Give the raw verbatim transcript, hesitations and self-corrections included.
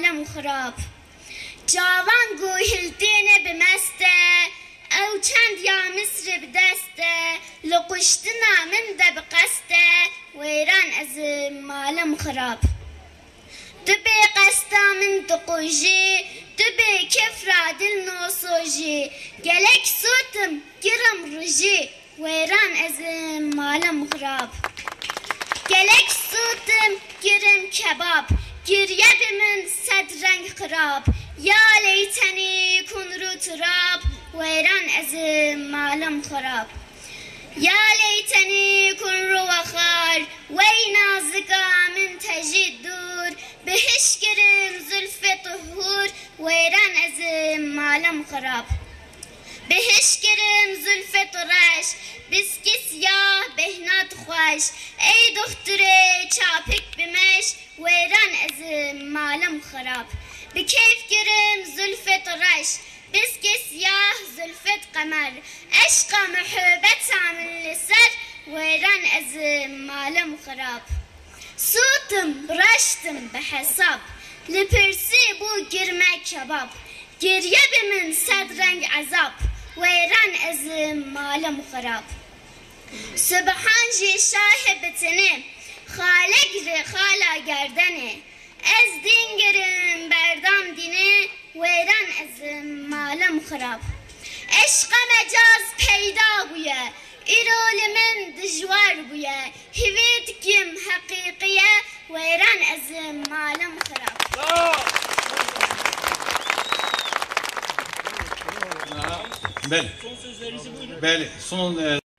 malum xarab. Cavan gohildine bimeste, ev çend ya Misr bideste, lukuştu namin de bikaste, veyran ez malum xarab. Tübe qasta min tuquji, tübe kefra dil nosoji, gelek sutum giram ruji, veyran ez malum xarab. Gelek sutum girim kebab, girye bimin sedreng xarab, ya leyteni kunru turab, veyran ez malum xarab. Ya leyteni kunru vakhar, wey nazika min tejid dur, behiş girim zülfe tuhur, veyran ez malum xarab. Behiş girim zülfe turaş, biski siyah behnat xoş, ey dokture çapik bimeş, veyran ez malum xarab. Bi keyf girim zülfe turaş, biski siyah zülfet kamer, eşqa muhabbet amil liser, veyran ez malum xarab. Sutum braştım behesap, lipirsi bu girme kebap, girye bimin sedreng azap, veyran ez malum xarab. Sübhan ji şahibetini, xalek ri xala gerdeni, ez dingirim berdam dini, veyran ez malum xarab. Eşqa mecaz peyda buye, irolimin dijwar buye, hivit kim hakikiye, veyran ez malum xarab. Bəli. Son sözlerinizi buyurun. Bəli. Son